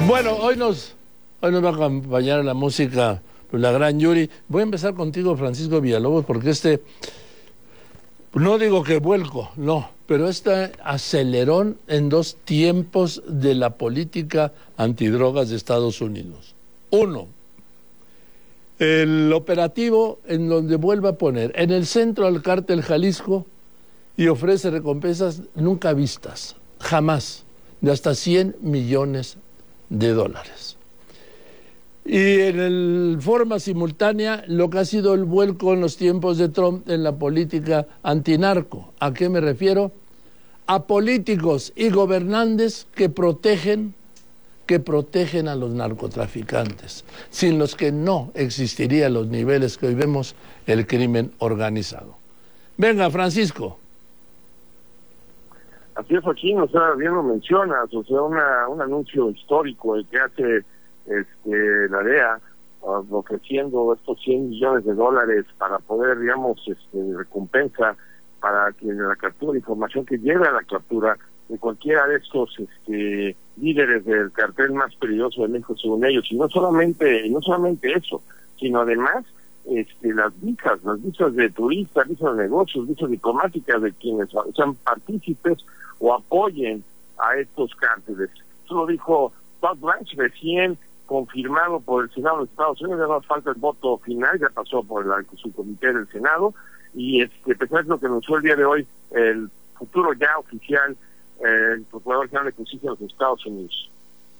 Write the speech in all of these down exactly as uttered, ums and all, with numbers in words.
Bueno, hoy nos, hoy nos va a acompañar la música pues, la gran Yuri. Voy a empezar contigo, Francisco Villalobos, porque este, no digo que vuelco, no, pero este acelerón en dos tiempos de la política antidrogas de Estados Unidos. Uno, el operativo en donde vuelve a poner en el centro al cártel Jalisco y ofrece recompensas nunca vistas, jamás, de hasta cien millones de dólares. Y en el forma simultánea lo que ha sido el vuelco en los tiempos de Trump en la política antinarco. ¿A qué me refiero? A políticos y gobernantes que protegen, que protegen a los narcotraficantes, sin los que no existirían los niveles que hoy vemos el crimen organizado. Venga, Francisco. Así es, Joaquín, o sea, bien lo mencionas, o sea, una, un anuncio histórico el que hace este, la D E A, uh, ofreciendo estos cien millones de dólares para poder, digamos, este, recompensa para que la captura, información que lleve a la captura de cualquiera de estos este, líderes del cartel más peligroso de México, según ellos, y no solamente, y no solamente eso, sino además este, las visas, las visas de turistas, visas de negocios, visas diplomáticas de quienes sean partícipes o apoyen a estos cárteles. Eso lo dijo Todd Blanche, recién confirmado por el Senado de Estados Unidos. Ya no falta el voto final, ya pasó por el subcomité del Senado, y este, pues es lo que anunció el día de hoy el futuro ya oficial, eh, el Procurador General de Justicia de los Estados Unidos.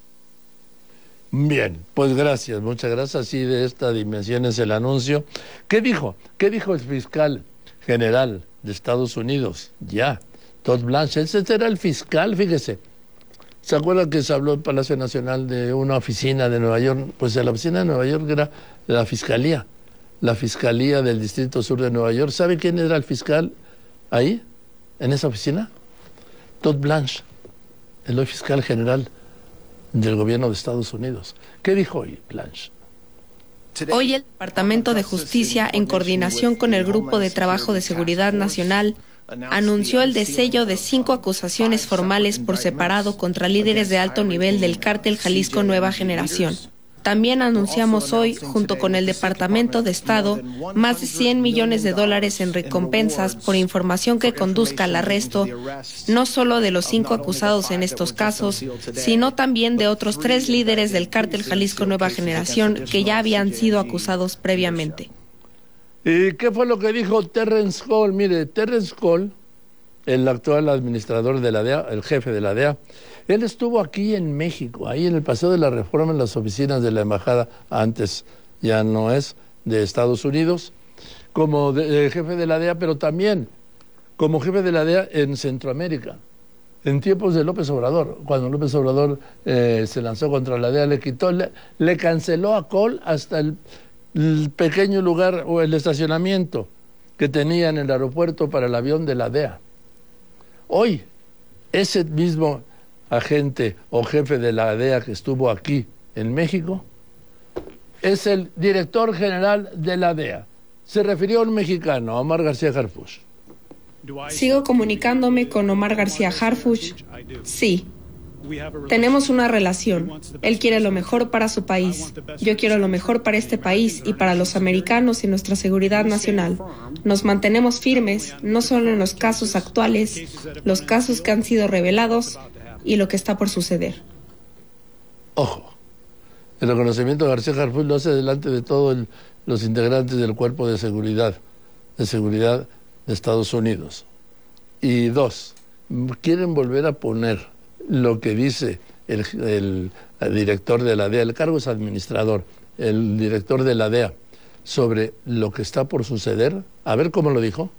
Bien, pues gracias, muchas gracias. Así de esta dimensión es el anuncio. ¿Qué dijo? ¿Qué dijo el fiscal general de Estados Unidos? Ya, Todd Blanche, ese era el fiscal, fíjese. ¿Se acuerdan que se habló en Palacio Nacional de una oficina de Nueva York? Pues la oficina de Nueva York era la fiscalía, la fiscalía del Distrito Sur de Nueva York. ¿Sabe quién era el fiscal ahí, en esa oficina? Todd Blanche, el fiscal general del gobierno de Estados Unidos. ¿Qué dijo hoy Blanche? Hoy el Departamento de Justicia, en coordinación con el Grupo de Trabajo de Seguridad Nacional, anunció el desello de cinco acusaciones formales por separado contra líderes de alto nivel del cártel Jalisco Nueva Generación. También anunciamos hoy, junto con el Departamento de Estado, más de cien millones de dólares en recompensas por información que conduzca al arresto no solo de los cinco acusados en estos casos, sino también de otros tres líderes del cártel Jalisco Nueva Generación que ya habían sido acusados previamente. ¿Y qué fue lo que dijo Terrence Cole? Mire, Terrence Cole, el actual administrador de la D E A, el jefe de la D E A, él estuvo aquí en México, ahí en el Paseo de la Reforma, en las oficinas de la embajada, antes ya no es, de Estados Unidos, como de, eh, jefe de la D E A, pero también como jefe de la D E A en Centroamérica, en tiempos de López Obrador. Cuando López Obrador eh, se lanzó contra la D E A, le quitó, le, le canceló a Cole hasta el, el pequeño lugar o el estacionamiento que tenía en el aeropuerto para el avión de la D E A. Hoy, ese mismo agente o jefe de la D E A que estuvo aquí en México es el director general de la D E A. Se refirió a un mexicano, a Omar García Harfuch. Sigo comunicándome con Omar García Harfuch. Sí. Tenemos una relación. Él quiere lo mejor para su país. Yo quiero lo mejor para este país y para los americanos y nuestra seguridad nacional. Nos mantenemos firmes, no solo en los casos actuales, los casos que han sido revelados y lo que está por suceder. Ojo, el reconocimiento de García Harfuch lo hace delante de todos los integrantes del Cuerpo de Seguridad, de Seguridad de Estados Unidos. Y dos, quieren volver a poner lo que dice el, el, el director de la D E A, el cargo es administrador, el director de la D E A, sobre lo que está por suceder. A ver cómo lo dijo.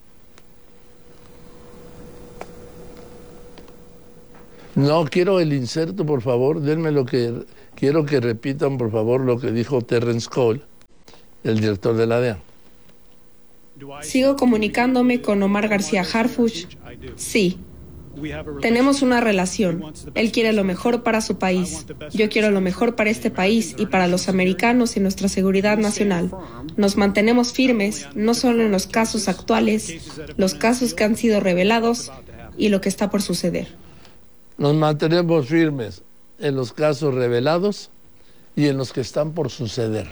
No, quiero el inserto, por favor, denme lo que... Quiero que repitan, por favor, lo que dijo Terrence Cole, el director de la D E A. Sigo comunicándome con Omar García Harfuch. Sí. Tenemos una relación. Él quiere lo mejor para su país. Yo quiero lo mejor para este país y para los americanos y nuestra seguridad nacional. Nos mantenemos firmes, no solo en los casos actuales, los casos que han sido revelados y lo que está por suceder. Nos mantenemos firmes en los casos revelados y en los que están por suceder.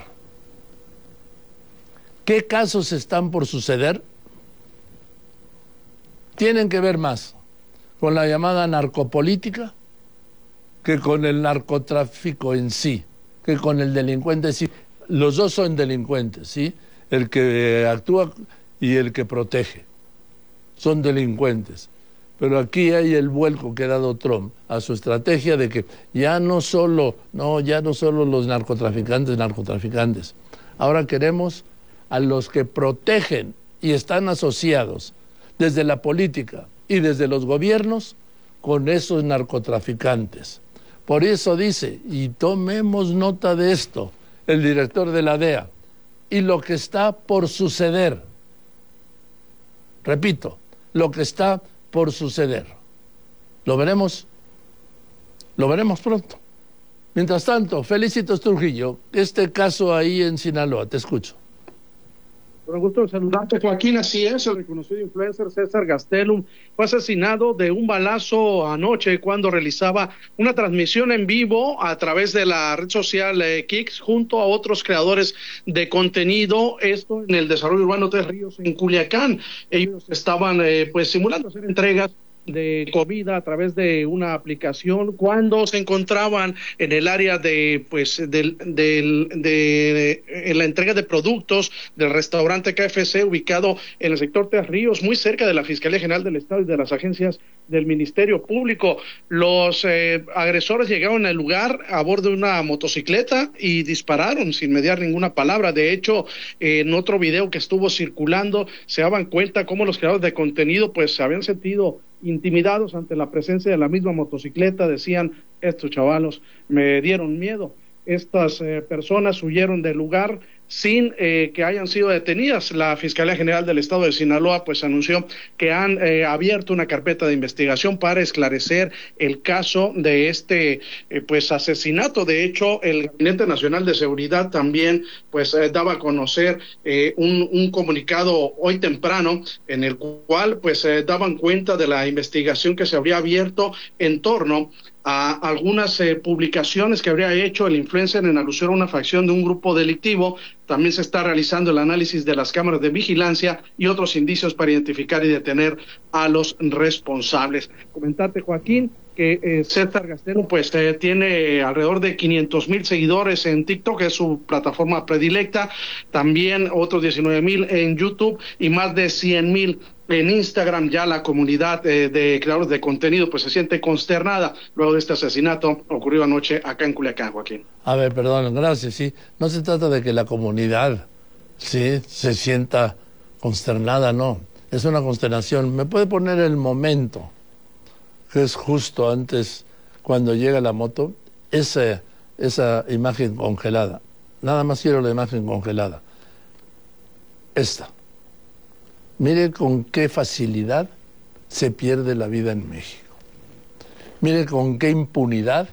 ¿Qué casos están por suceder? Tienen que ver más con la llamada narcopolítica que con el narcotráfico en sí, que con el delincuente en sí. Los dos son delincuentes, ¿sí? El que actúa y el que protege. Son delincuentes. Pero aquí hay el vuelco que ha dado Trump a su estrategia de que ya no solo, no, ya no solo los narcotraficantes, narcotraficantes. Ahora queremos a los que protegen y están asociados desde la política y desde los gobiernos con esos narcotraficantes. Por eso dice, y tomemos nota de esto, el director de la D E A, y lo que está por suceder. Repito, lo que está por suceder. Lo veremos, lo veremos pronto. Mientras tanto, Felicitos Trujillo, este caso ahí en Sinaloa, te escucho. Con gusto saludarte, Joaquín. Así es, el reconocido influencer César Gastelum fue asesinado de un balazo anoche cuando realizaba una transmisión en vivo a través de la red social eh, Kicks junto a otros creadores de contenido, esto en el desarrollo urbano Tres Ríos en Culiacán. Ellos estaban eh, pues simulando hacer entregas de comida a través de una aplicación cuando se encontraban en el área de pues del del de, de en la entrega de productos del restaurante K F C ubicado en el sector Tres Ríos, muy cerca de la Fiscalía General del Estado y de las agencias del Ministerio Público. Los eh, agresores llegaron al lugar a bordo de una motocicleta y dispararon sin mediar ninguna palabra. De hecho, eh, en otro video que estuvo circulando se daban cuenta cómo los creadores de contenido pues se habían sentido intimidados ante la presencia de la misma motocicleta. Decían, estos chavalos me dieron miedo. Estas eh, personas huyeron del lugar sin eh, que hayan sido detenidas. La Fiscalía General del Estado de Sinaloa pues anunció que han eh, abierto una carpeta de investigación para esclarecer el caso de este eh, pues asesinato. De hecho, el Gabinete Nacional de Seguridad también pues eh, daba a conocer eh, un, un comunicado hoy temprano en el cual pues eh, daban cuenta de la investigación que se habría abierto en torno a algunas eh, publicaciones que habría hecho el influencer en alusión a una facción de un grupo delictivo. También se está realizando el análisis de las cámaras de vigilancia y otros indicios para identificar y detener a los responsables. Comentarte, Joaquín, que eh, César Gastelum pues eh, tiene alrededor de quinientos mil seguidores en TikTok, que es su plataforma predilecta, también otros diecinueve mil en YouTube y más de cien mil en Instagram. Ya la comunidad eh, de creadores de contenido pues se siente consternada luego de este asesinato ocurrido anoche acá en Culiacán, Joaquín. A ver, perdón, gracias, sí. No se trata de que la comunidad sí se sienta consternada, no. Es una consternación. ¿Me puede poner el momento que es justo antes cuando llega la moto? Esa, esa imagen congelada. Nada más quiero la imagen congelada. Esta. Mire con qué facilidad se pierde la vida en México. Mire con qué impunidad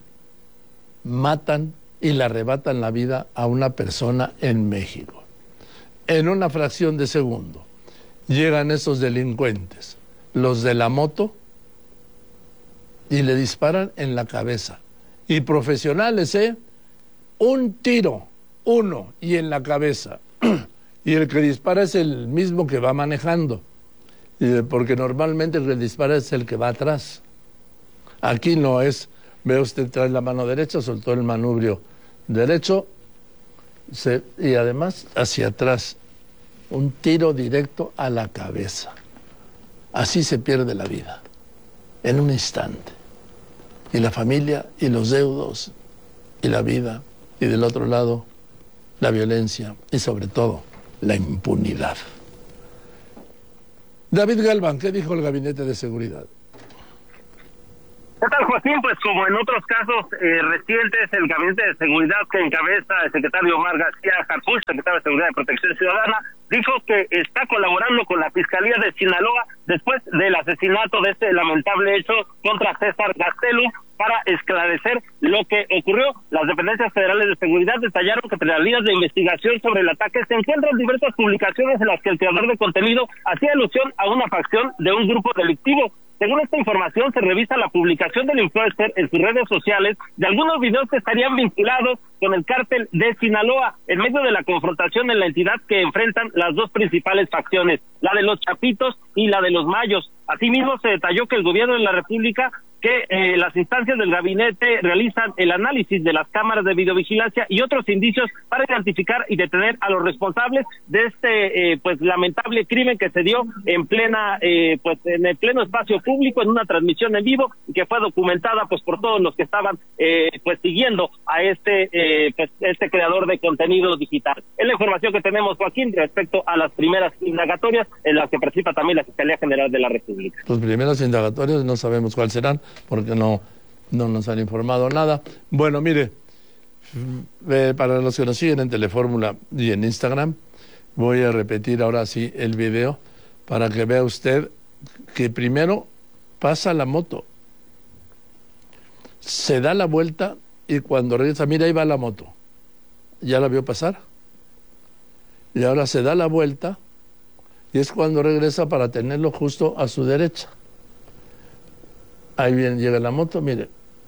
matan y le arrebatan la vida a una persona en México. En una fracción de segundo llegan esos delincuentes, los de la moto, y le disparan en la cabeza. Y profesionales, ¿eh? Un tiro, uno, y en la cabeza. Y el que dispara es el mismo que va manejando, porque normalmente el que dispara es el que va atrás. Aquí no es, ve usted, trae la mano derecha, soltó el manubrio derecho, se, y además hacia atrás, un tiro directo a la cabeza. Así se pierde la vida, en un instante. Y la familia, y los deudos, y la vida, y del otro lado, la violencia, y sobre todo, la impunidad. David Galván, ¿qué dijo el Gabinete de Seguridad? ¿Qué tal, Joaquín? Pues como en otros casos eh, recientes, el Gabinete de Seguridad que encabeza el secretario Omar García Harfuch, secretario de Seguridad y Protección Ciudadana, dijo que está colaborando con la Fiscalía de Sinaloa después del asesinato de este lamentable hecho contra César Gastelum para esclarecer lo que ocurrió. Las dependencias federales de seguridad detallaron que entre las líneas de investigación sobre el ataque se encuentran diversas publicaciones en las que el creador de contenido hacía alusión a una facción de un grupo delictivo. Según esta información, se revisa la publicación del influencer en sus redes sociales de algunos videos que estarían vinculados con el cártel de Sinaloa, en medio de la confrontación en la entidad que enfrentan las dos principales facciones, la de los Chapitos y la de los Mayos. Asimismo, se detalló que el gobierno de la República que eh, las instancias del gabinete realizan el análisis de las cámaras de videovigilancia y otros indicios para identificar y detener a los responsables de este eh, pues lamentable crimen que se dio en plena eh, pues en el pleno espacio público, en una transmisión en vivo, y que fue documentada pues por todos los que estaban eh, pues siguiendo a este eh, pues este creador de contenido digital. Es la información que tenemos, Joaquín, respecto a las primeras indagatorias en las que participa también la Fiscalía General de la República. Las primeras indagatorias no sabemos cuáles serán, porque no, no nos han informado nada. Bueno, mire, eh, para los que nos siguen en Telefórmula y en Instagram, voy a repetir ahora sí el video para que vea usted que primero pasa la moto, se da la vuelta y cuando regresa, mira, ahí va la moto, ya la vio pasar, y ahora se da la vuelta y es cuando regresa para tenerlo justo a su derecha. Ahí viene, llega la moto, mire.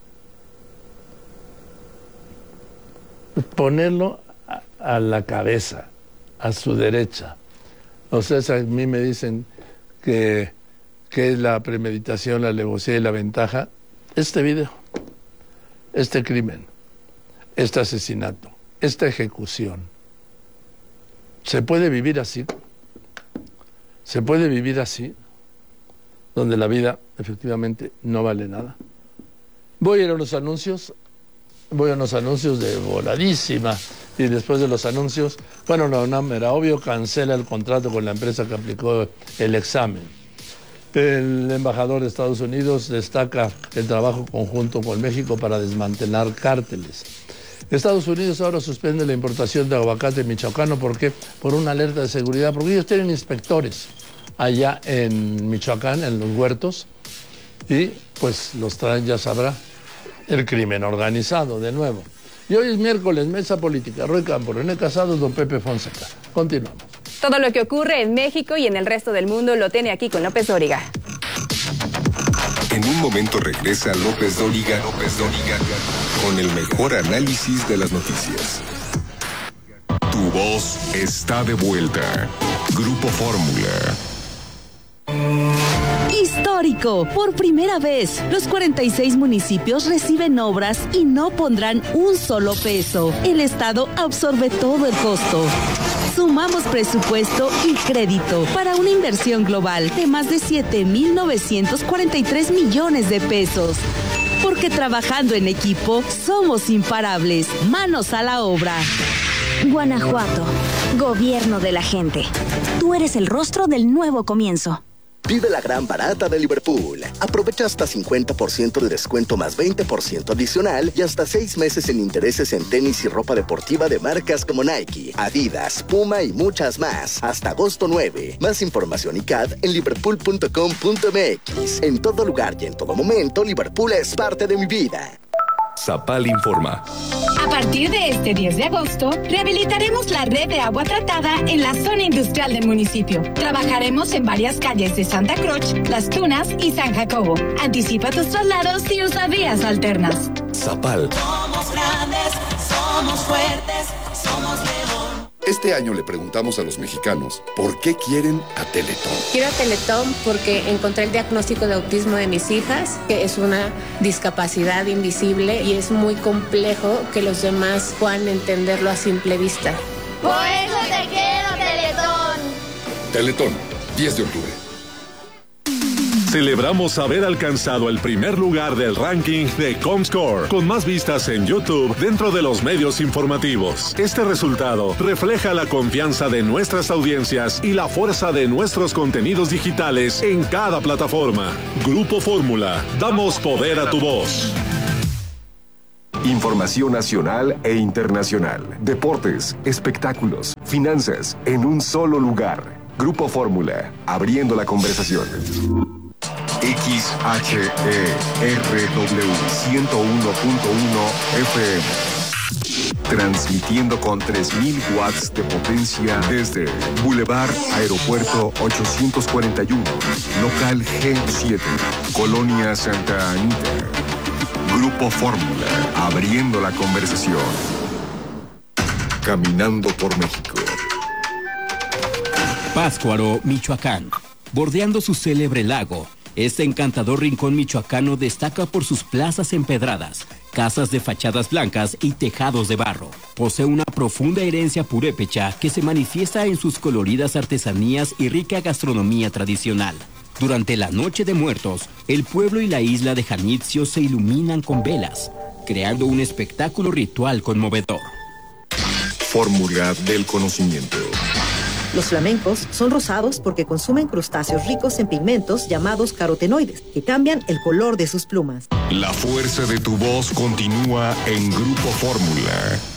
Ponerlo a, a la cabeza, a su derecha. O sea, a mí me dicen que, que es la premeditación, la alevosía y la ventaja. Este video, este crimen, este asesinato, esta ejecución. ¿Se puede vivir así? ¿Se puede vivir así? Donde la vida efectivamente no vale nada. Voy a ir a los anuncios, voy a unos anuncios de voladísima, y después de los anuncios, bueno, no, no, era obvio, cancela el contrato con la empresa que aplicó el examen. El embajador de Estados Unidos destaca el trabajo conjunto con México para desmantelar cárteles. Estados Unidos ahora suspende la importación de aguacate michoacano, ¿por qué? Por una alerta de seguridad, porque ellos tienen inspectores allá en Michoacán, en los huertos, y pues los traen, ya sabrá, el crimen organizado de nuevo. Y hoy es miércoles, Mesa Política, Roy Campo, René Casado, don Pepe Fonseca. Continuamos. Todo lo que ocurre en México y en el resto del mundo lo tiene aquí con López Dóriga. En un momento regresa López Dóriga, López Dóriga, con el mejor análisis de las noticias. Tu voz está de vuelta. Grupo Fórmula. Histórico. Por primera vez, los cuarenta y seis municipios reciben obras y no pondrán un solo peso. El Estado absorbe todo el costo. Sumamos presupuesto y crédito para una inversión global de más de siete mil novecientos cuarenta y tres millones de pesos. Porque trabajando en equipo, somos imparables. Manos a la obra. Guanajuato, gobierno de la gente. Tú eres el rostro del nuevo comienzo. Vive la gran barata de Liverpool. Aprovecha hasta cincuenta por ciento de descuento más veinte por ciento adicional y hasta seis meses en intereses en tenis y ropa deportiva de marcas como Nike, Adidas, Puma y muchas más. Hasta agosto nueve. Más información y C A D en liverpool punto com punto m x. En todo lugar y en todo momento, Liverpool es parte de mi vida. Zapal informa. A partir de este diez de agosto, rehabilitaremos la red de agua tratada en la zona industrial del municipio. Trabajaremos en varias calles de Santa Cruz, Las Tunas y San Jacobo. Anticipa tus traslados y usa vías alternas. Zapal. Somos grandes, somos fuertes, somos León. Este año le preguntamos a los mexicanos por qué quieren a Teletón. Quiero a Teletón porque encontré el diagnóstico de autismo de mis hijas, que es una discapacidad invisible y es muy complejo que los demás puedan entenderlo a simple vista. Por eso te quiero, Teletón. Teletón, diez de octubre. Celebramos haber alcanzado el primer lugar del ranking de Comscore, con más vistas en YouTube dentro de los medios informativos. Este resultado refleja la confianza de nuestras audiencias y la fuerza de nuestros contenidos digitales en cada plataforma. Grupo Fórmula, damos poder a tu voz. Información nacional e internacional. Deportes, espectáculos, finanzas, en un solo lugar. Grupo Fórmula, abriendo la conversación. X H E R W ciento uno punto uno F M. Transmitiendo con tres mil watts de potencia desde Boulevard Aeropuerto ochocientos cuarenta y uno, local G siete, Colonia Santa Anita. Grupo Fórmula, abriendo la conversación. Caminando por México. Pátzcuaro, Michoacán. Bordeando su célebre lago, este encantador rincón michoacano destaca por sus plazas empedradas, casas de fachadas blancas y tejados de barro. Posee una profunda herencia purépecha que se manifiesta en sus coloridas artesanías y rica gastronomía tradicional. Durante la Noche de Muertos, el pueblo y la isla de Janitzio se iluminan con velas, creando un espectáculo ritual conmovedor. Fórmula del conocimiento. Los flamencos son rosados porque consumen crustáceos ricos en pigmentos llamados carotenoides, que cambian el color de sus plumas. La fuerza de tu voz continúa en Grupo Fórmula.